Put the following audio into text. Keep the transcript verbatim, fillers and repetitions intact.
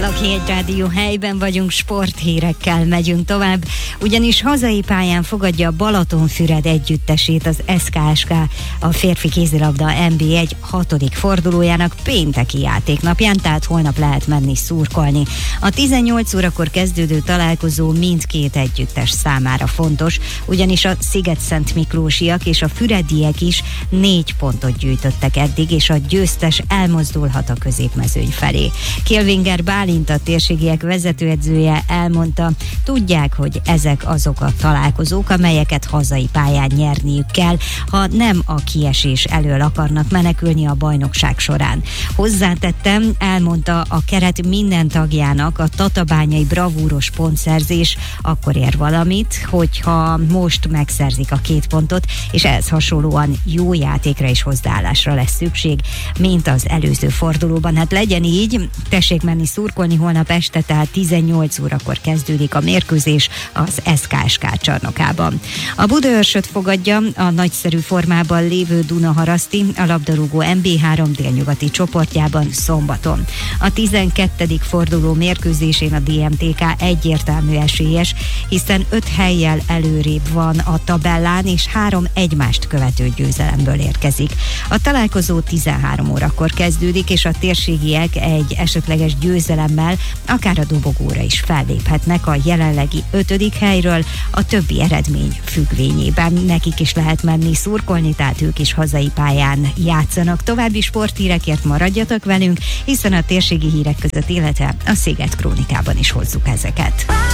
Galaki egy rádió helyben vagyunk, sporthírekkel megyünk tovább, ugyanis hazai pályán fogadja a Balatonfüred együttesét az es ká es ká a férfi kézilabda en bé egy hatodik fordulójának pénteki játéknapján, tehát holnap lehet menni szurkolni. A tizennyolc órakor kezdődő találkozó mindkét együttes számára fontos, ugyanis a Sziget-Szentmiklósiak és a fürediek is négy pontot gyűjtöttek eddig, és a győztes elmozdulhat a középmezőny felé. Kilvinger Bálint, a térségiek vezetőedzője elmondta, tudják, hogy ezek azok a találkozók, amelyeket hazai pályán nyerniük kell, ha nem a kiesés elől akarnak menekülni a bajnokság során. Hozzátettem, elmondta, a keret minden tagjának a tatabányai bravúros pontszerzés akkor ér valamit, hogyha most megszerzik a két pontot, és ehhez hasonlóan jó játékra és hozzáállásra lesz szükség, mint az előző fordulóban. Hát legyen így, tessék menni szurkolni holnap este, tehát tizennyolc órakor kezdődik a mérkőzés az es ká es ká csarnokában. A Budaörsöt fogadja a nagyszerű formában lévő Dunaharaszti a labdarúgó en bé három délnyugati csoportjában szombaton. A tizenkettedik forduló mérkőzésén a dé em té ká egyértelmű esélyes, hiszen öt hellyel előrébb van a tabellán, és három egymást követő győzelemből érkezik. A találkozó tizenhárom órakor kezdődik, és a térségiek egy esetleges győzelemmel akár a dobogóra is felléphetnek a jelenlegi ötödik helyről, a többi eredmény függvényében. Nekik is lehet menni szurkolni, tehát ők is hazai pályán játszanak. További sporthírekért maradjatok velünk, hiszen a térségi hírek között, illetve a Sziget Krónikában is hozzuk ezeket.